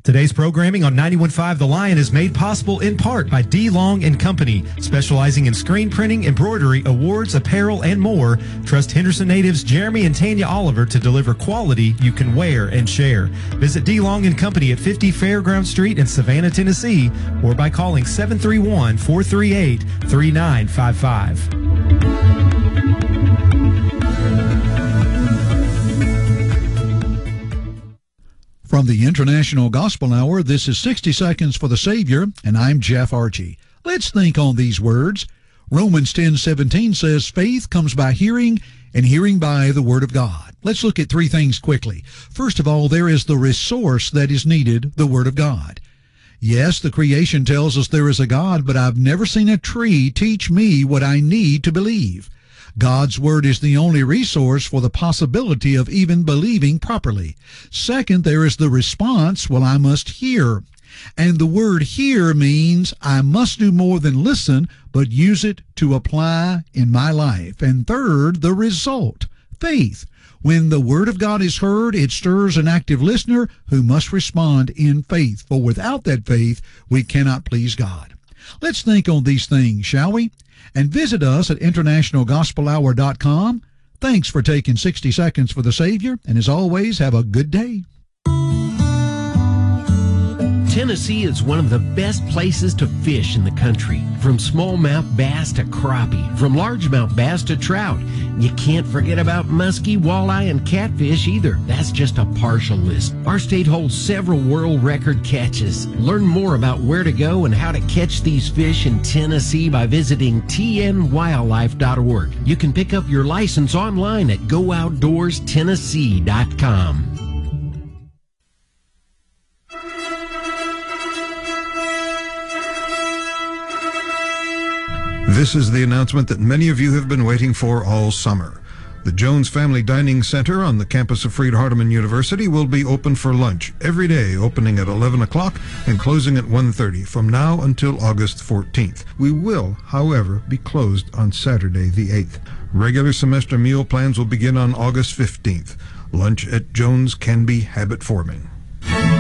Today's programming on 91.5 The Lion is made possible in part by D. Long & Company, specializing in screen printing, embroidery, awards, apparel, and more. Trust Henderson natives Jeremy and Tanya Oliver to deliver quality you can wear and share. Visit D. Long & Company at 50 Fairground Street in Savannah, Tennessee, or by calling 731-438-3955. From the International Gospel Hour, this is 60 Seconds for the Savior, and I'm Jeff Archie. Let's think on these words. Romans 10:17 says, faith comes by hearing, and hearing by the Word of God. Let's look at three things quickly. First of all, there is the resource that is needed, the Word of God. Yes, the creation tells us there is a God, but I've never seen a tree teach me what I need to believe. God's Word is the only resource for the possibility of even believing properly. Second, there is the response, well, I must hear. And the word hear means I must do more than listen, but use it to apply in my life. And third, the result, faith. When the Word of God is heard, it stirs an active listener who must respond in faith. For without that faith, we cannot please God. Let's think on these things, shall we? And visit us at internationalgospelhour.com. Thanks for taking 60 seconds for the Savior, and as always, have a good day. Tennessee is one of the best places to fish in the country. From smallmouth bass to crappie, from largemouth bass to trout. You can't forget about muskie, walleye, and catfish either. That's just a partial list. Our state holds several world record catches. Learn more about where to go and how to catch these fish in Tennessee by visiting tnwildlife.org. You can pick up your license online at gooutdoorstennessee.com. This is the announcement that many of you have been waiting for all summer. The Jones Family Dining Center on the campus of Freed-Hardeman University will be open for lunch every day, opening at 11 o'clock and closing at 1:30 from now until August 14th. We will, however, be closed on Saturday the 8th. Regular semester meal plans will begin on August 15th. Lunch at Jones can be habit-forming.